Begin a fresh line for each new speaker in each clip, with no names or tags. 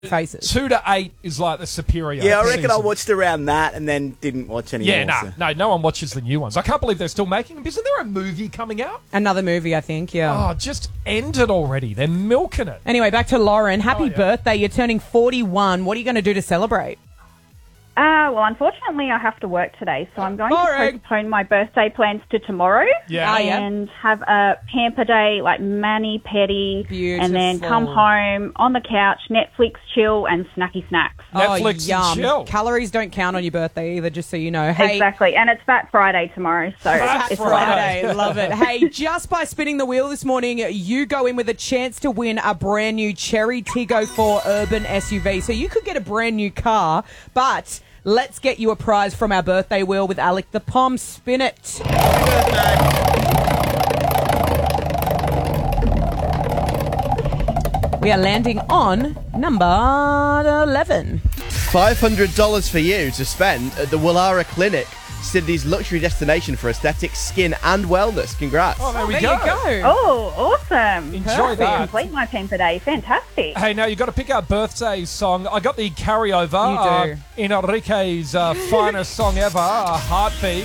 faces.
2 to 8 is like the superior.
Yeah, I reckon
season.
I watched around that and then didn't watch any
Yeah,
more.
no one watches the new ones. I can't believe they're still making them. Isn't there a movie coming out?
Another movie, I think, yeah.
Oh, just end it already. They're milking it.
Anyway, back to Lauren. Happy birthday. You're turning 41. What are you going to do to celebrate?
Well, unfortunately, I have to work today, so I'm going to postpone my birthday plans to tomorrow.
Yeah.
And have a pamper day, like mani-pedi, and then come home on the couch, Netflix, chill, and snacky snacks.
Netflix
yum.
and chill.
Calories don't count on your birthday either, just so you know. Hey,
Exactly, and it's Fat Friday tomorrow, so
Fat
it's
Friday. Love it. Hey, just by spinning the wheel this morning, you go in with a chance to win a brand new Cherry Tiggo 4 Urban SUV. So you could get a brand new car, but let's get you a prize from our birthday wheel with Alec the Pom. Spin it. We are landing on number 11.
$500 for you to spend at the Willara Clinic, Sydney's luxury destination for aesthetics, skin and wellness. Congrats.
Oh, there we
There
go.
you go.
Oh, awesome.
Enjoy that.
Complete my pamper day. Fantastic.
Hey, now you've got to pick our birthday song. I got the carryover.
You do.
In Enrique's finest song ever, Heartbeat.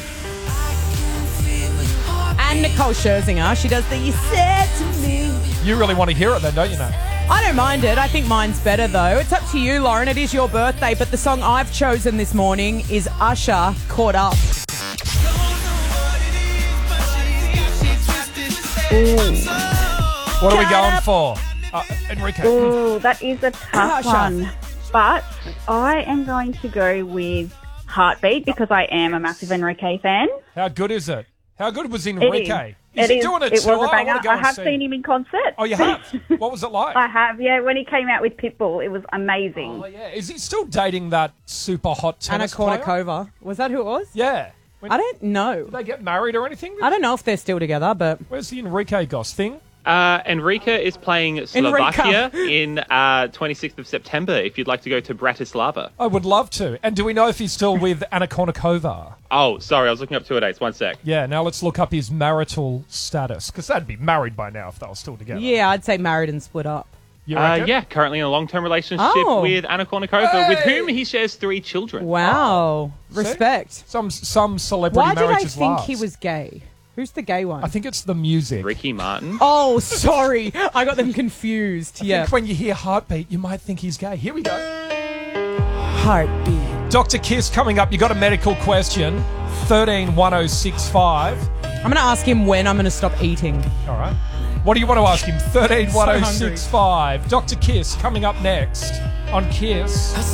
And Nicole Scherzinger, she does the "You Said to Me."
You really want to hear it then, don't you, mate?
I don't mind it. I think mine's better, though. It's up to you, Lauren. It is your birthday, but the song I've chosen this morning is Usher, Caught Up.
What are we going for? Enrique.
Ooh, that is a tough
Usher.
one. But I am going to go with Heartbeat because I am a massive Enrique fan.
How good is it? How good was Enrique? Is
It
he
is.
doing a
It
tour?
was a banger.
wanna go
I
and
have
see
seen him in concert.
Oh, you have? What was it like?
I have, yeah. When he came out with Pitbull, it was amazing.
Oh, yeah. Is he still dating that super hot tennis
Anna
player?
Kournikova. Was that who it was?
Yeah.
I don't know.
Did they get married or anything?
I don't know if they're still together, but...
Where's the Enrique Goss thing?
Enrique is playing Slovakia in 26th of September, if you'd like to go to Bratislava.
I would love to. And do we know if he's still with Anna Kournikova?
Oh, sorry, I was looking up tour dates. 1 sec.
Yeah, now let's look up his marital status, because they'd be married by now if they were still together.
Yeah, I'd say married and split up.
You reckon?
Yeah, currently in a long-term relationship with Anna Kournikova, with whom he shares 3 children.
Wow. Respect.
Some celebrity
Why did I
marriages
think
last.
he was gay? Who's the gay one?
I think it's the music.
Ricky Martin.
Oh, sorry. I got them confused.
I
Yeah.
think when you hear Heartbeat, you might think he's gay. Here we go.
Heartbeat.
Dr. Kiss coming up. You got a medical question. 131065.
I'm going to ask him when I'm going to stop eating.
All right. What do you want to ask him? 131065. Dr. Kiss coming up next on Kiss.